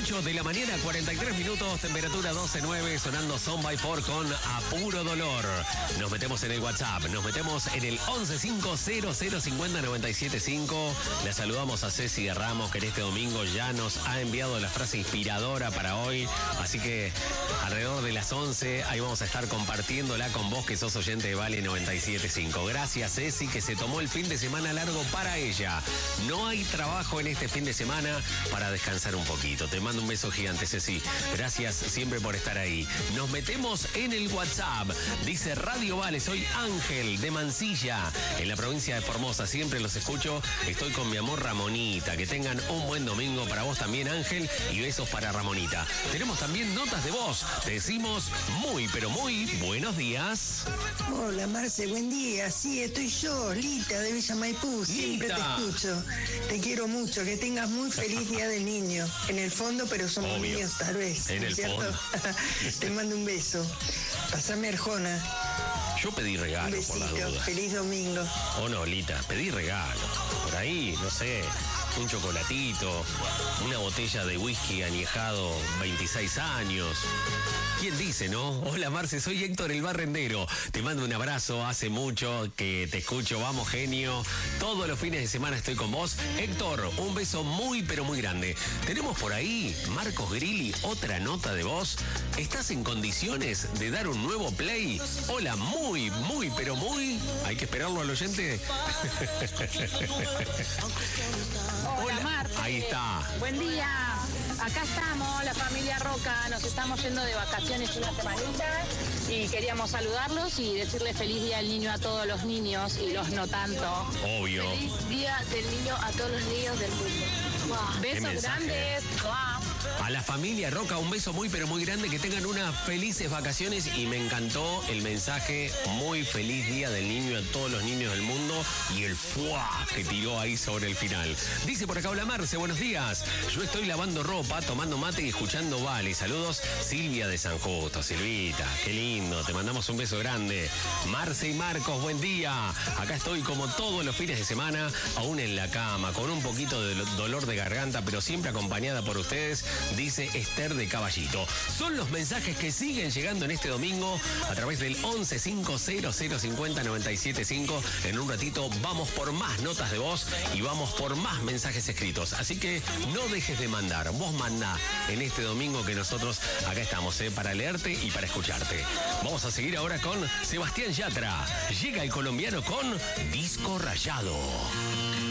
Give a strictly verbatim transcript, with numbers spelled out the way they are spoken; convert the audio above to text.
ocho de la mañana, cuarenta y tres minutos, temperatura doce nueve, sonando Son by Four con A Puro Dolor. Nos metemos en el WhatsApp, nos metemos en el once cinco cero cero cincuenta noventa y siete cinco. La saludamos a Ceci Ramos, que en este domingo ya nos ha enviado la frase inspiradora para hoy. Así que alrededor de las once, ahí vamos a estar compartiéndola con vos, que sos oyente de Vale noventa y siete cinco. Gracias, Ceci, que se tomó el fin de semana largo para ella. No hay trabajo en este fin de semana para descansar un poquito. Te mando un beso gigante, Ceci. Gracias siempre por estar ahí. Nos metemos en el WhatsApp. Dice Radio Vale, soy Ángel de Mansilla, en la provincia de Formosa. Siempre los escucho. Estoy con mi amor Ramonita. Que tengan un buen domingo para vos también, Ángel, y besos para Ramonita. Tenemos también notas de voz. Te decimos muy, pero muy buenos días. Hola, Marce, buen día. Sí, estoy yo, Lita, de Villa Maipú. Siempre Lita. te escucho. Te quiero mucho. Que tengas muy feliz Día del Niño. En el fondo, pero somos Obvio. niños tal vez. En el ¿cierto? fondo. Te mando un beso. Pasame Arjona. Yo pedí Un regalo por besito. las dudas. Feliz domingo. Oh no, Lita, pedí regalo. Por ahí, no sé, un chocolatito, una botella de whisky añejado veintiséis años. ¿Quién dice, no? Hola, Marce, soy Héctor el Barrendero. Te mando un abrazo, hace mucho que te escucho. Vamos, genio. Todos los fines de semana estoy con vos. Héctor, un beso muy, pero muy grande. Tenemos por ahí, Marcos Grilli, otra nota de voz. ¿Estás en condiciones de dar un nuevo play? Hola, muy, muy, pero muy... Hay que esperarlo al oyente. Hola, Marce. Ahí está. Buen día. Acá estamos, la familia Roca. Nos estamos yendo de vacaciones una semanita y queríamos saludarlos y decirle feliz Día del Niño a todos los niños y los no tanto. Obvio. Feliz Día del Niño a todos los niños del mundo. Wow. Besos mensaje. grandes. Wow. A la familia Roca, un beso muy, pero muy grande. Que tengan unas felices vacaciones. Y me encantó el mensaje. Muy feliz Día del Niño a todos los niños del mundo. Y el fuá que tiró ahí sobre el final. Dice por acá, hola Marce, buenos días. Yo estoy lavando ropa, tomando mate y escuchando Vale. Saludos, Silvia de San Justo. Silvita, qué lindo. Te mandamos un beso grande. Marce y Marcos, buen día. Acá estoy como todos los fines de semana, aún en la cama, con un poquito de dolor de garganta, pero siempre acompañada por ustedes, dice Esther de Caballito. Son los mensajes que siguen llegando en este domingo a través del once cinco cero cero cincuenta noventa y siete cinco. En un ratito vamos por más notas de voz y vamos por más mensajes escritos. Así que no dejes de mandar. Vos mandá en este domingo, que nosotros acá estamos, ¿eh? Para leerte y para escucharte. Vamos a seguir ahora con Sebastián Yatra. Llega el colombiano con Disco Rayado.